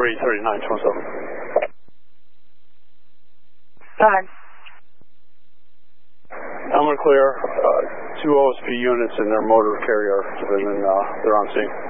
33927. Go ahead. Elmer clear. 2 OSP units in their motor carrier division. They're on scene.